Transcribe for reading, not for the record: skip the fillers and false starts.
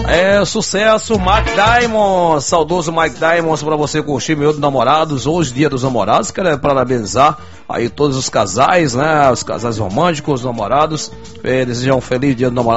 É, sucesso, Mike Diamond, saudoso Mike Diamond, pra você curtir Meu dos Namorados, hoje dia dos namorados. Quero parabenizar aí todos os casais, né, os casais românticos, os namorados, desejar um feliz dia do namorado